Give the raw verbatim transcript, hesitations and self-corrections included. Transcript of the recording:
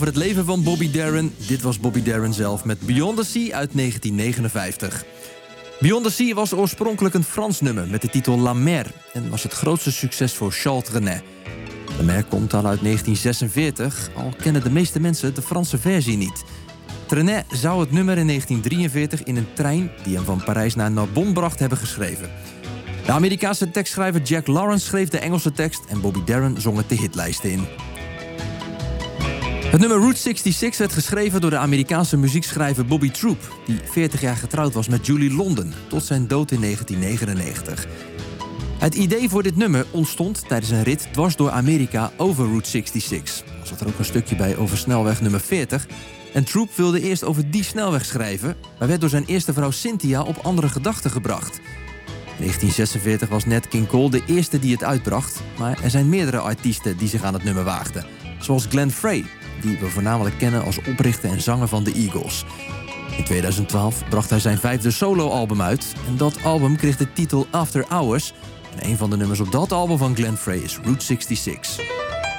over het leven van Bobby Darin. Dit was Bobby Darin zelf met Beyond the Sea uit negentien negenenvijftig. Beyond the Sea was oorspronkelijk een Frans nummer met de titel La Mer en was het grootste succes voor Charles Trenet. La Mer komt al uit negentien zesenveertig, al kennen de meeste mensen de Franse versie niet. Trenet zou het nummer in negentien drieënveertig in een trein die hem van Parijs naar Narbonne bracht hebben geschreven. De Amerikaanse tekstschrijver Jack Lawrence schreef de Engelse tekst en Bobby Darin zong het de hitlijsten in. Het nummer Route zesenzestig werd geschreven door de Amerikaanse muziekschrijver Bobby Troup, die veertig jaar getrouwd was met Julie London, tot zijn dood in negentien negenennegentig. Het idee voor dit nummer ontstond tijdens een rit dwars door Amerika over Route zesenzestig. Er zat er ook een stukje bij over snelweg nummer veertig. En Troup wilde eerst over die snelweg schrijven, maar werd door zijn eerste vrouw Cynthia op andere gedachten gebracht. In negentien zesenveertig was Nat King Cole de eerste die het uitbracht, maar er zijn meerdere artiesten die zich aan het nummer waagden. Zoals Glenn Frey, die we voornamelijk kennen als oprichter en zanger van de Eagles. In tweeduizend twaalf bracht hij zijn vijfde soloalbum uit en dat album kreeg de titel After Hours. En een van de nummers op dat album van Glenn Frey is Route zesenzestig.